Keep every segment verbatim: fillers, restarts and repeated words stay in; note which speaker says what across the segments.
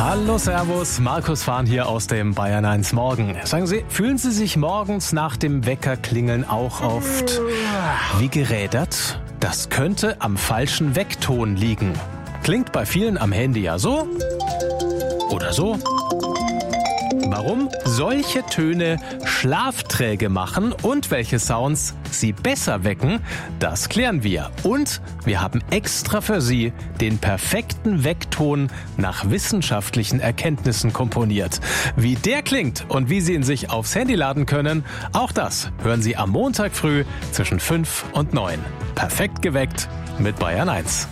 Speaker 1: Hallo, Servus, Markus Fahn hier aus dem Bayern eins Morgen. Sagen Sie, fühlen Sie sich morgens nach dem Weckerklingeln auch oft wie gerädert? Das könnte am falschen Weckton liegen. Klingt bei vielen am Handy ja so oder so. Warum solche Töne schlafträge machen und welche Sounds Sie besser wecken, das klären wir. Und wir haben extra für Sie den perfekten Weckton nach wissenschaftlichen Erkenntnissen komponiert. Wie der klingt und wie Sie ihn sich aufs Handy laden können, auch das hören Sie am Montag früh zwischen fünf und neun. Perfekt geweckt mit Bayern eins.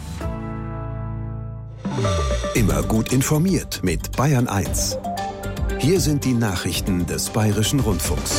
Speaker 2: Immer gut informiert mit Bayern eins. Hier sind die Nachrichten des Bayerischen Rundfunks.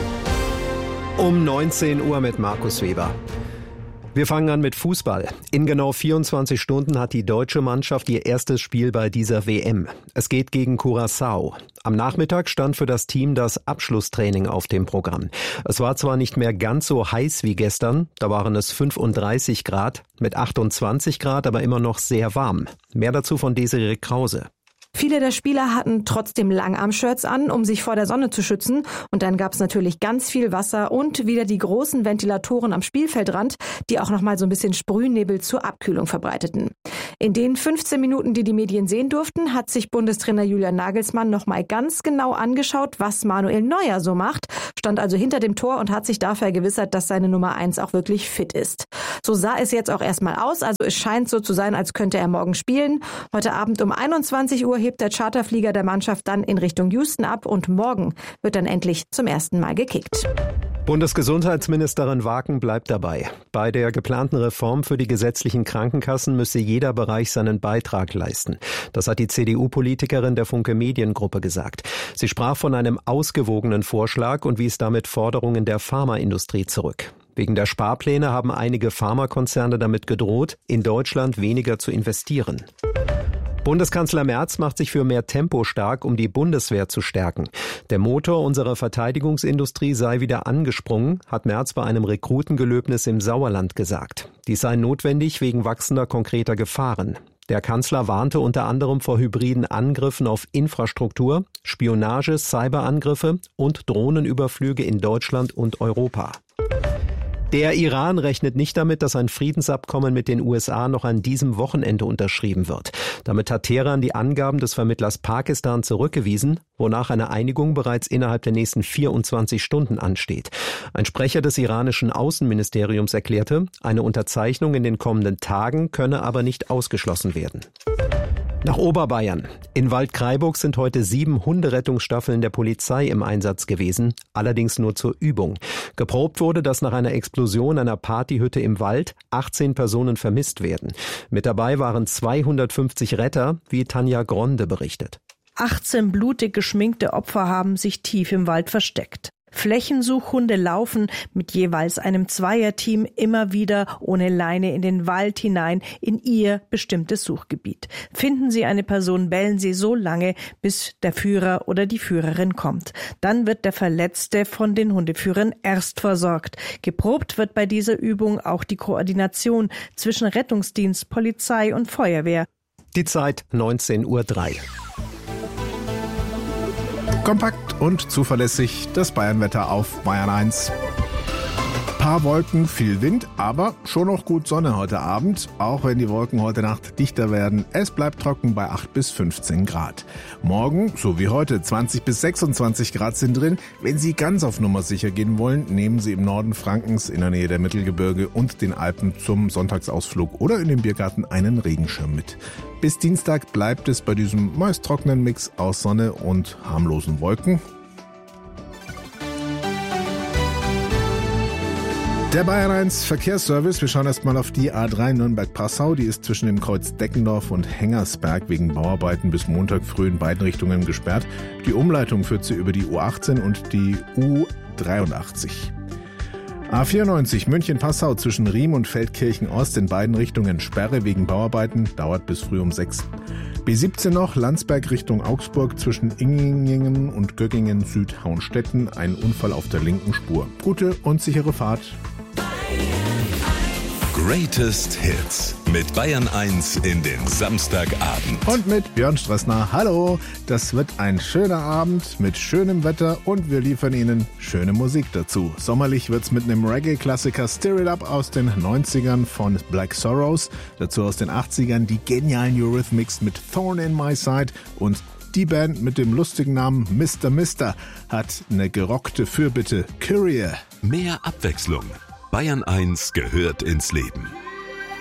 Speaker 3: Um neunzehn Uhr mit Markus Weber. Wir fangen an mit Fußball. In genau vierundzwanzig Stunden hat die deutsche Mannschaft ihr erstes Spiel bei dieser W M. Es geht gegen Curaçao. Am Nachmittag stand für das Team das Abschlusstraining auf dem Programm. Es war zwar nicht mehr ganz so heiß wie gestern, da waren es fünfunddreißig Grad, mit achtundzwanzig Grad aber immer noch sehr warm. Mehr dazu von Desiree Krause.
Speaker 4: Viele der Spieler hatten trotzdem Langarm-Shirts an, um sich vor der Sonne zu schützen. Und dann gab es natürlich ganz viel Wasser und wieder die großen Ventilatoren am Spielfeldrand, die auch nochmal so ein bisschen Sprühnebel zur Abkühlung verbreiteten. In den fünfzehn Minuten, die die Medien sehen durften, hat sich Bundestrainer Julian Nagelsmann nochmal ganz genau angeschaut, was Manuel Neuer so macht, stand also hinter dem Tor und hat sich dafür vergewissert, dass seine Nummer eins auch wirklich fit ist. So sah es jetzt auch erstmal aus, also es scheint so zu sein, als könnte er morgen spielen. Heute Abend um einundzwanzig Uhr hebt der Charterflieger der Mannschaft dann in Richtung Houston ab und morgen wird dann endlich zum ersten Mal gekickt.
Speaker 3: Bundesgesundheitsministerin Waken bleibt dabei. Bei der geplanten Reform für die gesetzlichen Krankenkassen müsse jeder Bereich seinen Beitrag leisten. Das hat die C D U-Politikerin der Funke Mediengruppe gesagt. Sie sprach von einem ausgewogenen Vorschlag und wies damit Forderungen der Pharmaindustrie zurück. Wegen der Sparpläne haben einige Pharmakonzerne damit gedroht, in Deutschland weniger zu investieren. Bundeskanzler Merz macht sich für mehr Tempo stark, um die Bundeswehr zu stärken. Der Motor unserer Verteidigungsindustrie sei wieder angesprungen, hat Merz bei einem Rekrutengelöbnis im Sauerland gesagt. Dies sei notwendig wegen wachsender konkreter Gefahren. Der Kanzler warnte unter anderem vor hybriden Angriffen auf Infrastruktur, Spionage, Cyberangriffe und Drohnenüberflüge in Deutschland und Europa. Der Iran rechnet nicht damit, dass ein Friedensabkommen mit den U S A noch an diesem Wochenende unterschrieben wird. Damit hat Teheran die Angaben des Vermittlers Pakistan zurückgewiesen, wonach eine Einigung bereits innerhalb der nächsten vierundzwanzig Stunden ansteht. Ein Sprecher des iranischen Außenministeriums erklärte, eine Unterzeichnung in den kommenden Tagen könne aber nicht ausgeschlossen werden. Nach Oberbayern. In Waldkraiburg sind heute sieben Hunderettungsstaffeln der Polizei im Einsatz gewesen, allerdings nur zur Übung. Geprobt wurde, dass nach einer Explosion einer Partyhütte im Wald achtzehn Personen vermisst werden. Mit dabei waren zweihundertfünfzig Retter, wie Tanja Gronde berichtet.
Speaker 5: achtzehn blutig geschminkte Opfer haben sich tief im Wald versteckt. Flächensuchhunde laufen mit jeweils einem Zweierteam immer wieder ohne Leine in den Wald hinein in ihr bestimmtes Suchgebiet. Finden sie eine Person, bellen sie so lange, bis der Führer oder die Führerin kommt. Dann wird der Verletzte von den Hundeführern erst versorgt. Geprobt wird bei dieser Übung auch die Koordination zwischen Rettungsdienst, Polizei und Feuerwehr.
Speaker 3: Die Zeit neunzehn Uhr drei.
Speaker 6: Kompakt und zuverlässig das Bayernwetter auf Bayern eins. Paar Wolken, viel Wind, aber schon noch gut Sonne heute Abend, auch wenn die Wolken heute Nacht dichter werden. Es bleibt trocken bei acht bis fünfzehn Grad. Morgen, so wie heute, zwanzig bis sechsundzwanzig Grad sind drin. Wenn Sie ganz auf Nummer sicher gehen wollen, nehmen Sie im Norden Frankens in der Nähe der Mittelgebirge und den Alpen zum Sonntagsausflug oder in den Biergarten einen Regenschirm mit. Bis Dienstag bleibt es bei diesem meist trockenen Mix aus Sonne und harmlosen Wolken. Der Bayern eins Verkehrsservice. Wir schauen erstmal auf die A drei Nürnberg-Passau. Die ist zwischen dem Kreuz Deckendorf und Hengersberg wegen Bauarbeiten bis Montag früh in beiden Richtungen gesperrt. Die Umleitung führt sie über die U achtzehn und die U dreiundachtzig. A vierundneunzig München-Passau zwischen Riem und Feldkirchen-Ost in beiden Richtungen Sperre wegen Bauarbeiten, dauert bis früh um sechs. B siebzehn noch, Landsberg Richtung Augsburg zwischen Ingingen und Göggingen-Süd-Hauenstetten, ein Unfall auf der linken Spur. Gute und sichere Fahrt.
Speaker 7: Greatest Hits mit Bayern eins in den Samstagabend.
Speaker 6: Und mit Björn Stressner. Hallo, das wird ein schöner Abend mit schönem Wetter und wir liefern Ihnen schöne Musik dazu. Sommerlich wird's mit einem Reggae-Klassiker Stir It Up aus den neunzigern von Black Sorrows. Dazu aus den achtzigern die genialen Eurythmics mit Thorn in My Side und die Band mit dem lustigen Namen Mister Mister hat eine gerockte Fürbitte. Courier.
Speaker 7: Mehr Abwechslung. Bayern eins gehört ins Leben.